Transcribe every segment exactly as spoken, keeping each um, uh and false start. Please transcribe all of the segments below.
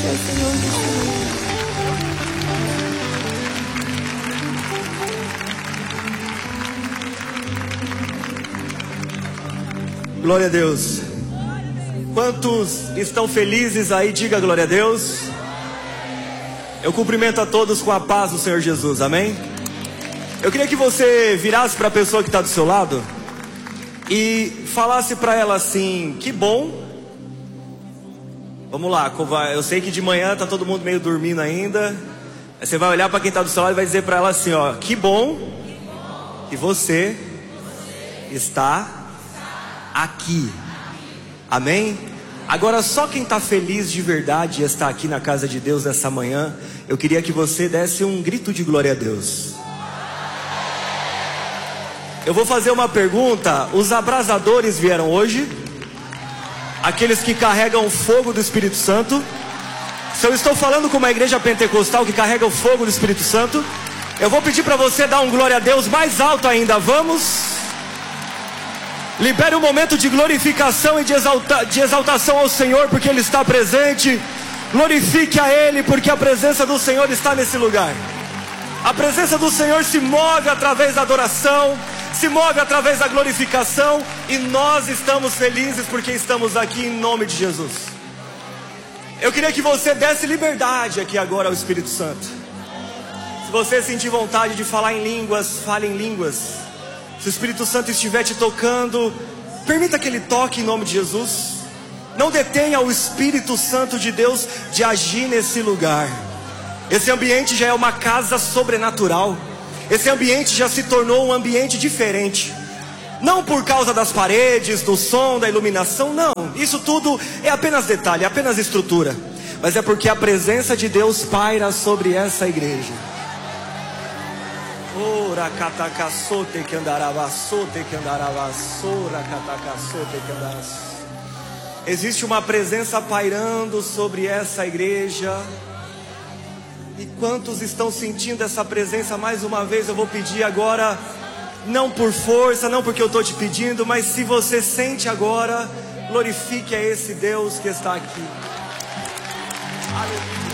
Glorifique ao Senhor nesta manhã. Glória a Deus. Quantos estão felizes aí? Diga glória a Deus. Eu cumprimento a todos com a paz do Senhor Jesus, amém? Eu queria que você virasse para a pessoa que está do seu lado e falasse para ela assim: que bom. Vamos lá, eu sei que de manhã está todo mundo meio dormindo ainda. Aí você vai olhar para quem está do seu lado e vai dizer para ela assim, ó: que bom que você está aqui. Amém? Agora só quem está feliz de verdade e está aqui na casa de Deus nessa manhã, eu queria que você desse um grito de glória a Deus. Eu vou fazer uma pergunta: os abrasadores vieram hoje? Aqueles que carregam o fogo do Espírito Santo? Se eu estou falando com uma igreja pentecostal que carrega o fogo do Espírito Santo, eu vou pedir para você dar um glória a Deus mais alto ainda. Vamos? Libere um momento de glorificação e de, exalta, de exaltação ao Senhor, porque Ele está presente. Glorifique a Ele, porque a presença do Senhor está nesse lugar. A presença do Senhor se move através da adoração, se move através da glorificação, e nós estamos felizes porque estamos aqui em nome de Jesus. Eu queria que você desse liberdade aqui agora ao Espírito Santo. Se você sentir vontade de falar em línguas, fale em línguas. Se o Espírito Santo estiver te tocando, permita que Ele toque em nome de Jesus. Não detenha o Espírito Santo de Deus de agir nesse lugar. Esse ambiente já é uma casa sobrenatural. Esse ambiente já se tornou um ambiente diferente. Não por causa das paredes, do som, da iluminação, não. Isso tudo é apenas detalhe, é apenas estrutura. Mas é porque a presença de Deus paira sobre essa igreja. Ora catacassote que andaravasote que andaravasora catacassote que andaras. Existe uma presença pairando sobre essa igreja. E quantos estão sentindo essa presença? Mais uma vez eu vou pedir agora, não por força, não porque eu estou te pedindo, mas se você sente agora, glorifique a esse Deus que está aqui. Aleluia.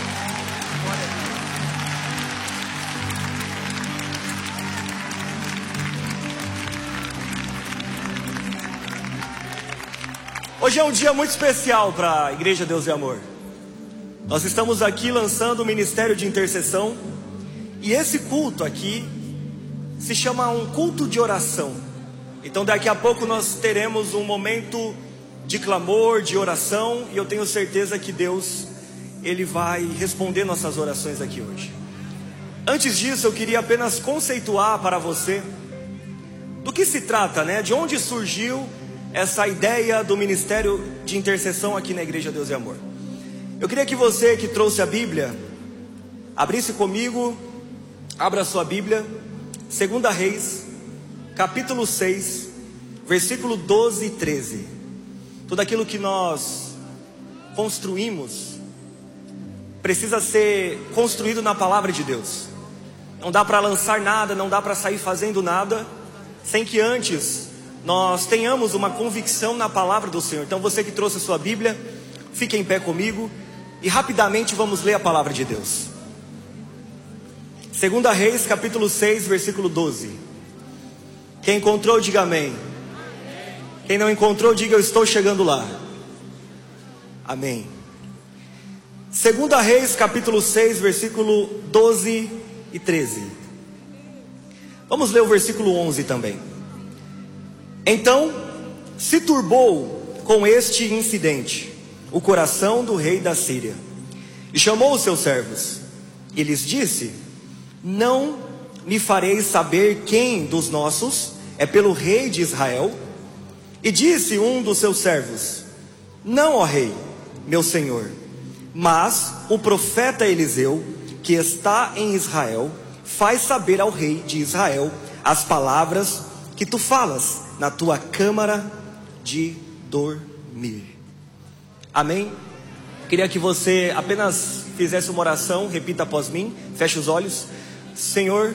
Hoje é um dia muito especial para a Igreja Deus e Amor. Nós estamos aqui lançando o ministério de intercessão. E esse culto aqui se chama um culto de oração. Então daqui a pouco nós teremos um momento de clamor, de oração. E eu tenho certeza que Deus, Ele vai responder nossas orações aqui hoje. Antes disso, eu queria apenas conceituar para você do que se trata, né? De onde surgiu essa ideia do ministério de intercessão aqui na Igreja Deus e Amor. Eu queria que você que trouxe a Bíblia abrisse comigo, abra a sua Bíblia, Segunda Reis, capítulo seis, versículo doze e treze. Tudo aquilo que nós construímos precisa ser construído na palavra de Deus. Não dá para lançar nada, não dá para sair fazendo nada sem que antes nós tenhamos uma convicção na palavra do Senhor. Então você que trouxe a sua Bíblia, fique em pé comigo e rapidamente vamos ler a palavra de Deus. Segunda Reis, capítulo seis, versículo doze. Quem encontrou, diga amém. Quem não encontrou, diga eu estou chegando lá. Amém. Segunda Reis, capítulo seis, versículo doze e treze. Vamos ler o versículo onze também. Então se turbou com este incidente o coração do rei da Síria, e chamou os seus servos, e lhes disse: não me fareis saber quem dos nossos é pelo rei de Israel? E disse um dos seus servos: não, ó rei, meu senhor, mas o profeta Eliseu, que está em Israel, faz saber ao rei de Israel as palavras que tu falas na tua câmara de dormir. Amém? Queria que você apenas fizesse uma oração, repita após mim, feche os olhos. Senhor,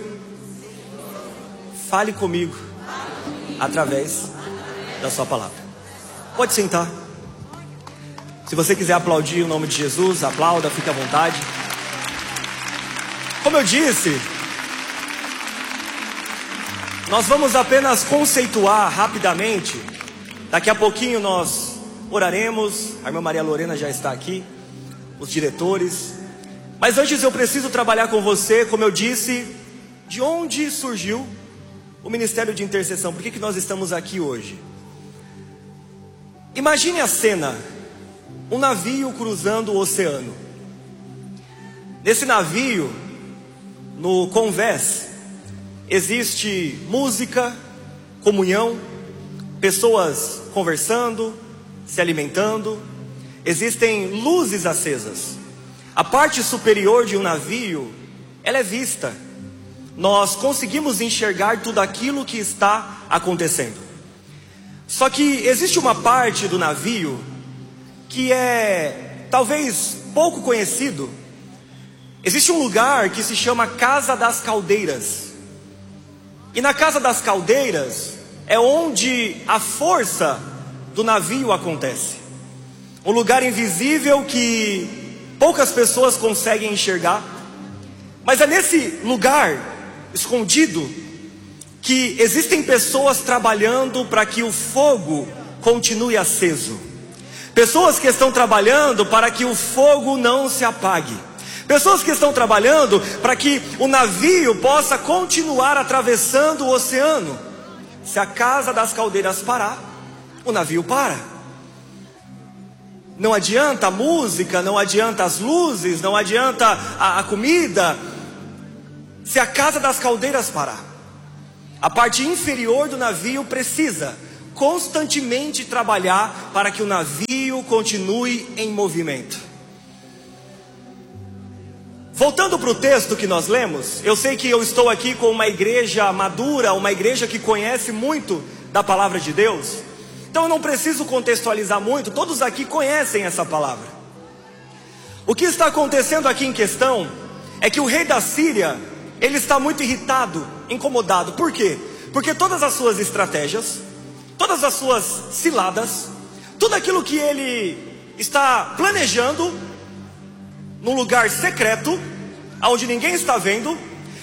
fale comigo através da sua palavra. Pode sentar. Se você quiser aplaudir o nome de Jesus, aplauda, fique à vontade. Como eu disse, nós vamos apenas conceituar rapidamente. Daqui a pouquinho nós oraremos. A irmã Maria Lorena já está aqui, os diretores. Mas antes eu preciso trabalhar com você, como eu disse, de onde surgiu o Ministério de Intercessão. Por que que nós estamos aqui hoje? Imagine a cena, um navio cruzando o oceano. Nesse navio, no convés, existe música, comunhão, pessoas conversando, se alimentando, existem luzes acesas. A parte superior de um navio, ela é vista. Nós conseguimos enxergar tudo aquilo que está acontecendo. Só que existe uma parte do navio que é talvez pouco conhecido. Existe um lugar que se chama Casa das Caldeiras. E na Casa das Caldeiras é onde a força do navio acontece. Um lugar invisível que poucas pessoas conseguem enxergar. Mas é nesse lugar escondido que existem pessoas trabalhando para que o fogo continue aceso. Pessoas que estão trabalhando para que o fogo não se apague. Pessoas que estão trabalhando para que o navio possa continuar atravessando o oceano. Se a Casa das Caldeiras parar, o navio para. Não adianta a música, não adianta as luzes, não adianta a, a comida, se a Casa das Caldeiras parar. A parte inferior do navio precisa constantemente trabalhar para que o navio continue em movimento. Voltando para o texto que nós lemos, eu sei que eu estou aqui com uma igreja madura, uma igreja que conhece muito da palavra de Deus. Então eu não preciso contextualizar muito, todos aqui conhecem essa palavra. O que está acontecendo aqui em questão é que o rei da Síria, ele está muito irritado, incomodado. Por quê? Porque todas as suas estratégias, todas as suas ciladas, tudo aquilo que ele está planejando num lugar secreto, onde ninguém está vendo,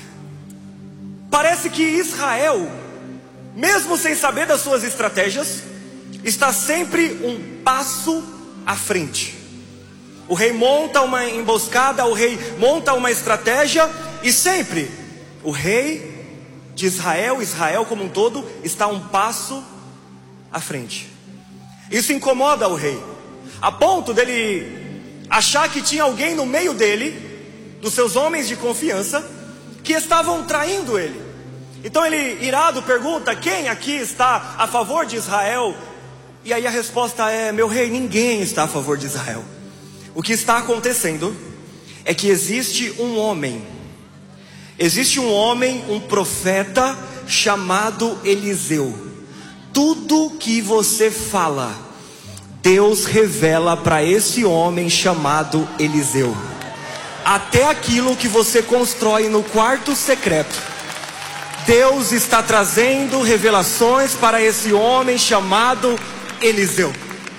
parece que Israel, mesmo sem saber das suas estratégias, está sempre um passo à frente. O rei monta uma emboscada, o rei monta uma estratégia, e sempre o rei de Israel, Israel como um todo, está um passo à frente. Isso incomoda o rei, a ponto dele achar que tinha alguém no meio dele, dos seus homens de confiança, que estavam traindo ele. Então ele, irado, pergunta: quem aqui está a favor de Israel? E aí a resposta é: meu rei, ninguém está a favor de Israel. O que está acontecendo é que existe um homem, existe um homem, um profeta chamado Eliseu. Tudo que você fala, Deus revela para esse homem chamado Eliseu. Até aquilo que você constrói no quarto secreto, Deus está trazendo revelações para esse homem chamado Eliseu.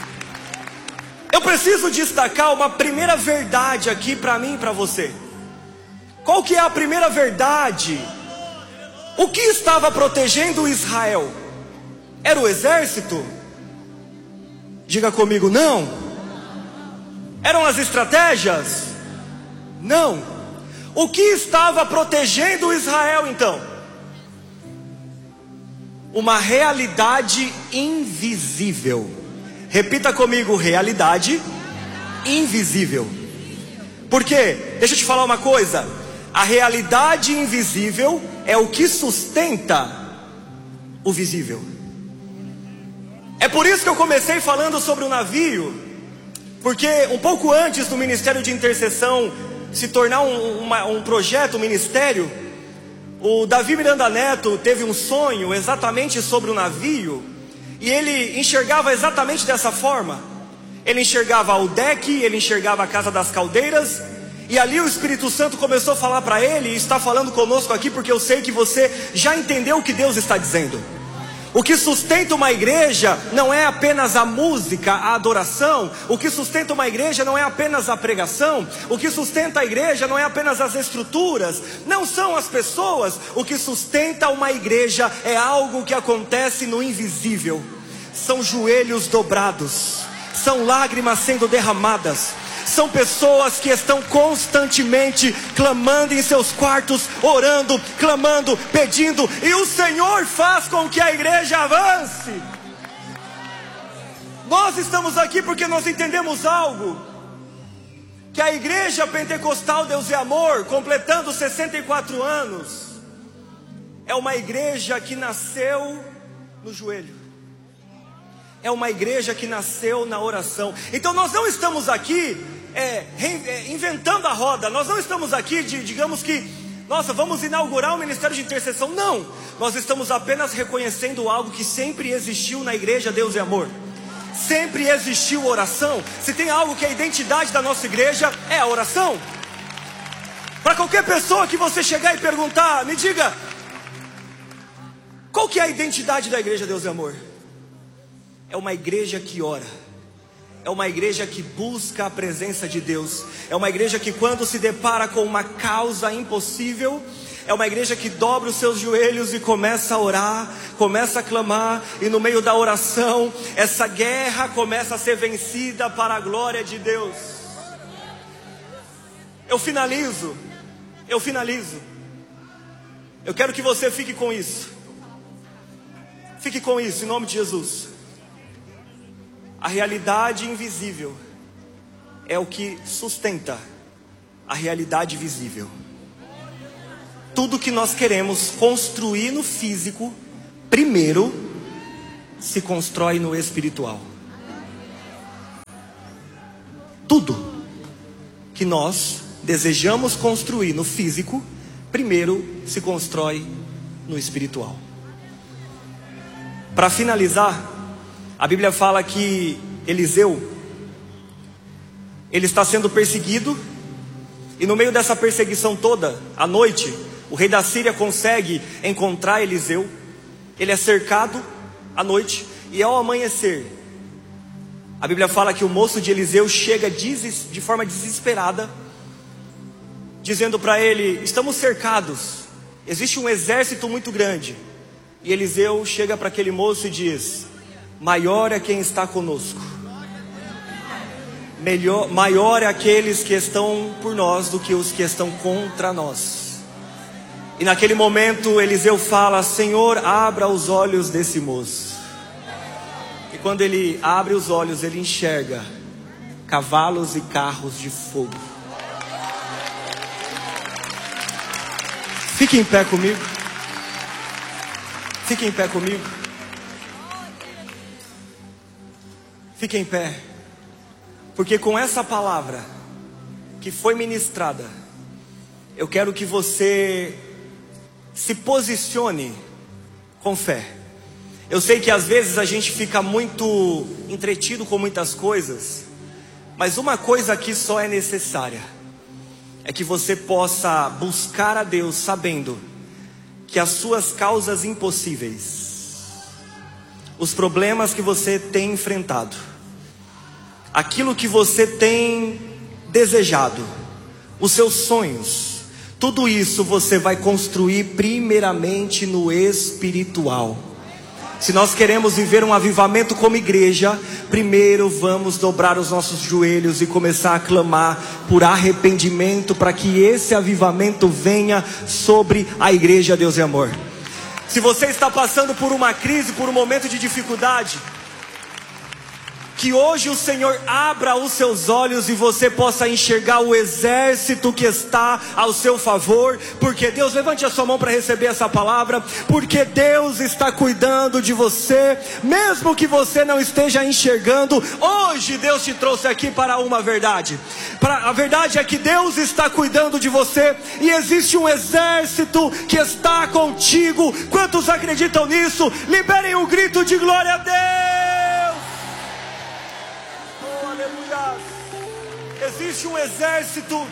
Eu preciso destacar uma primeira verdade aqui para mim e para você. Qual que é a primeira verdade? O que estava protegendo Israel? Era o exército? Diga comigo, não. Eram as estratégias? Não. O que estava protegendo Israel então? Uma realidade invisível. Repita comigo: realidade invisível. Por quê? Deixa eu te falar uma coisa. A realidade invisível é o que sustenta o visível. É por isso que eu comecei falando sobre o navio, porque um pouco antes do Ministério de Intercessão se tornar um, uma, um projeto, um ministério, o Davi Miranda Neto teve um sonho exatamente sobre o navio, e ele enxergava exatamente dessa forma. Ele enxergava o deck, ele enxergava a Casa das Caldeiras, e ali o Espírito Santo começou a falar para ele, e está falando conosco aqui porque eu sei que você já entendeu o que Deus está dizendo. O que sustenta uma igreja não é apenas a música, a adoração. O que sustenta uma igreja não é apenas a pregação. O que sustenta a igreja não é apenas as estruturas. Não são as pessoas. O que sustenta uma igreja é algo que acontece no invisível. São joelhos dobrados. São lágrimas sendo derramadas. São pessoas que estão constantemente clamando em seus quartos, orando, clamando, pedindo, e o Senhor faz com que a igreja avance. Nós estamos aqui porque nós entendemos algo, que a igreja pentecostal Deus e Amor, completando sessenta e quatro anos, é uma igreja que nasceu no joelho. É uma igreja que nasceu na oração. Então nós não estamos aqui é, é, inventando a roda. Nós não estamos aqui, de, digamos que, nossa, vamos inaugurar o ministério de intercessão. Não, nós estamos apenas reconhecendo algo que sempre existiu na igreja Deus e Amor. Sempre existiu oração. Se tem algo que é a identidade da nossa igreja, é a oração. Para qualquer pessoa que você chegar e perguntar, me diga, qual que é a identidade da igreja Deus e Amor? É uma igreja que ora. É uma igreja que busca a presença de Deus. É uma igreja que, quando se depara com uma causa impossível, é uma igreja que dobra os seus joelhos e começa a orar, começa a clamar, e no meio da oração, essa guerra começa a ser vencida para a glória de Deus. Eu finalizo, eu finalizo. Eu quero que você fique com isso. Fique com isso, em nome de Jesus. A realidade invisível é o que sustenta a realidade visível. Tudo que nós queremos construir no físico, primeiro se constrói no espiritual. Tudo que nós desejamos construir no físico, primeiro se constrói no espiritual. Para finalizar, a Bíblia fala que Eliseu, ele está sendo perseguido, e no meio dessa perseguição toda, à noite, o rei da Síria consegue encontrar Eliseu. Ele é cercado à noite, e ao amanhecer, a Bíblia fala que o moço de Eliseu chega de forma desesperada, dizendo para ele: estamos cercados, existe um exército muito grande. E Eliseu chega para aquele moço e diz: maior é quem está conosco, melhor, maior é aqueles que estão por nós do que os que estão contra nós. E naquele momento Eliseu fala: Senhor, abra os olhos desse moço. E quando ele abre os olhos, ele enxerga cavalos e carros de fogo. Fique em pé comigo. Fique em pé comigo. Fique em pé, porque com essa palavra que foi ministrada, eu quero que você se posicione com fé. Eu sei que às vezes a gente fica muito entretido com muitas coisas, mas uma coisa aqui só é necessária: é que você possa buscar a Deus sabendo que as suas causas impossíveis, os problemas que você tem enfrentado, aquilo que você tem desejado, os seus sonhos, tudo isso você vai construir primeiramente no espiritual. Se nós queremos viver um avivamento como igreja, primeiro vamos dobrar os nossos joelhos e começar a clamar por arrependimento, para que esse avivamento venha sobre a igreja Deus e Amor. Se você está passando por uma crise, por um momento de dificuldade, que hoje o Senhor abra os seus olhos e você possa enxergar o exército que está ao seu favor. Porque Deus, levante a sua mão para receber essa palavra. Porque Deus está cuidando de você, mesmo que você não esteja enxergando. Hoje Deus te trouxe aqui para uma verdade. Para, a verdade é que Deus está cuidando de você, e existe um exército que está contigo. Quantos acreditam nisso? Liberem um grito de glória a Deus. Existe um exército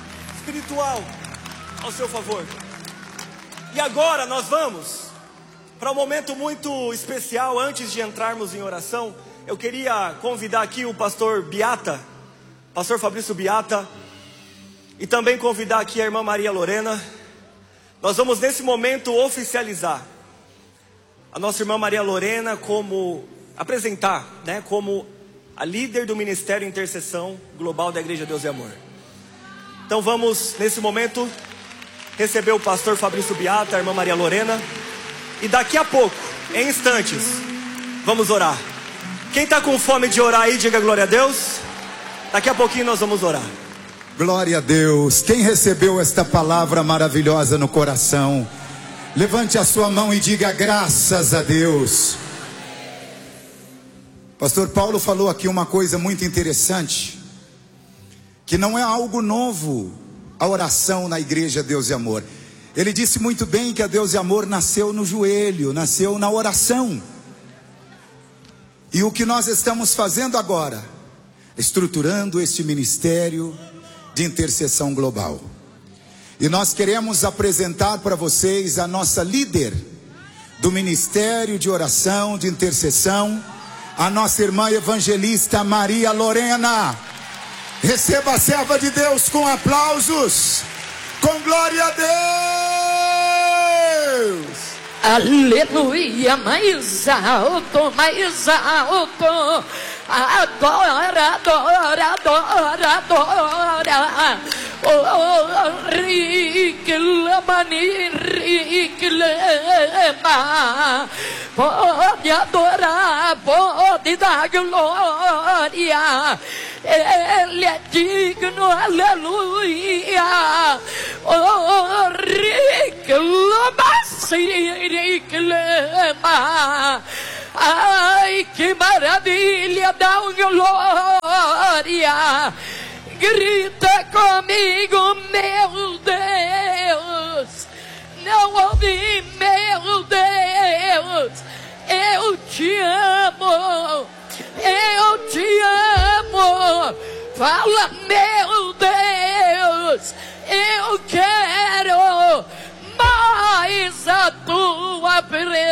espiritual ao seu favor. E agora nós vamos Para um momento muito especial, antes de entrarmos em oração, eu queria convidar aqui o pastor Beata, pastor Fabrício Beata, e também convidar aqui a irmã Maria Lorena. Nós vamos nesse momento oficializar a nossa irmã Maria Lorena como, apresentar, né, como a líder do Ministério Intercessão Global da Igreja Deus e Amor. Então vamos nesse momento receber o pastor Fabrício Beata, a irmã Maria Lorena. E daqui a pouco, em instantes, vamos orar. Quem está com fome de orar aí, diga glória a Deus. Daqui a pouquinho nós vamos orar. Glória a Deus. Quem recebeu esta palavra maravilhosa no coração, levante a sua mão e diga graças a Deus. Pastor Paulo falou aqui uma coisa muito interessante, que não é algo novo a oração na Igreja Deus e Amor. Ele disse muito bem que a Deus e Amor nasceu no joelho, nasceu na oração. E o que nós estamos fazendo agora, estruturando este ministério de intercessão global. E nós queremos apresentar para vocês a nossa líder do ministério de oração, de intercessão, a nossa irmã evangelista Maria Lorena. Receba a serva de Deus com aplausos. Com glória a Deus. Aleluia, mais alto, mais alto. Adora, adora, adora, adora. Oh, riquilmani, riquilma. Pode adorar, pode dar glória. Ele é digno, aleluia. Oh, reclama, ai, que maravilha, dá um glória. Grita comigo, meu Deus. Não ouvi, meu Deus. Eu te amo. Eu te amo. Fala, meu Deus. Eu quero mais a tua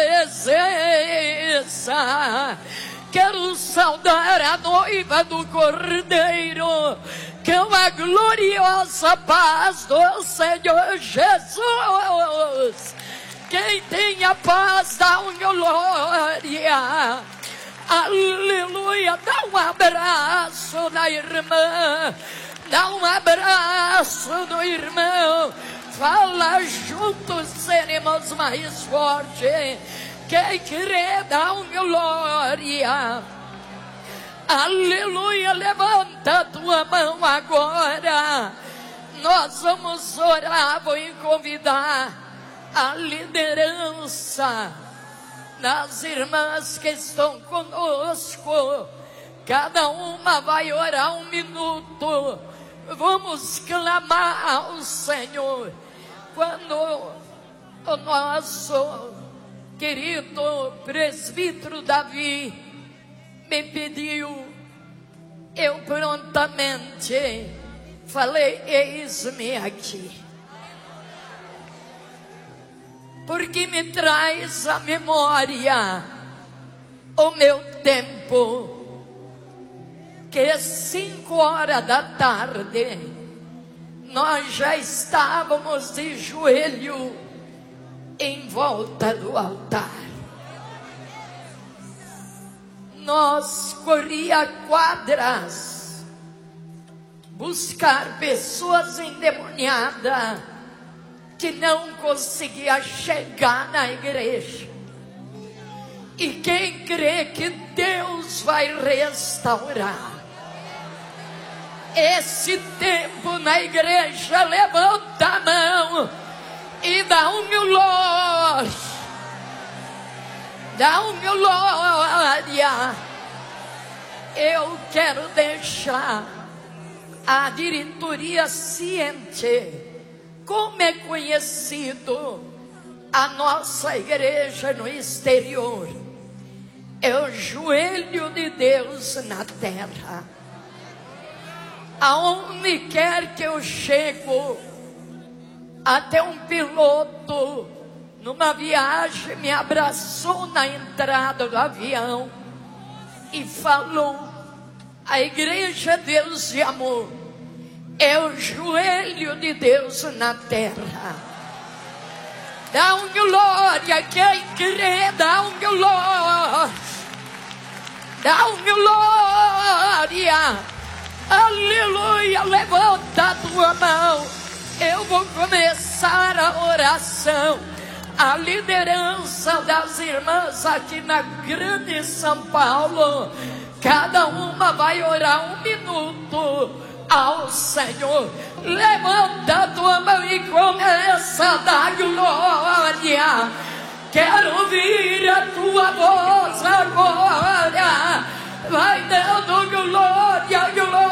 presença. Quero saudar a noiva do Cordeiro, que é uma gloriosa paz do Senhor Jesus. Quem tem a paz dá uma glória. Aleluia. Dá um abraço na irmã. Dá um abraço no irmão. Fala juntos, seremos mais fortes. Quem crê, dá um glória. Aleluia. Levanta a tua mão agora. Nós vamos orar. Vou convidar a liderança das irmãs que estão conosco. Cada uma vai orar um minuto. Vamos clamar ao Senhor. Quando o nosso querido presbítero Davi me pediu, eu prontamente falei, eis-me aqui. Porque me traz à memória o meu tempo, que é cinco horas da tarde, nós já estávamos de joelho em volta do altar. Nós corria quadras buscar pessoas endemoniadas que não conseguia chegar na igreja. E quem crê que Deus vai restaurar esse tempo na igreja, levanta a mão e dá um glória. Dá um glória. Eu quero deixar a diretoria ciente como é conhecido a nossa igreja no exterior. É o joelho de Deus na terra. Aonde quer que eu chego, até um piloto numa viagem, me abraçou na entrada do avião e falou: a igreja Deus de Amor é o joelho de Deus na terra. Dá um glória, quem crê, dá um glória, dá um glória, aleluia. Levanta a tua mão, eu vou começar a oração. A liderança das irmãs aqui na Grande São Paulo, cada uma vai orar um minuto ao Senhor. Levanta a tua mão e começa a dar glória. Quero ouvir a tua voz agora. Vai dando glória, glória.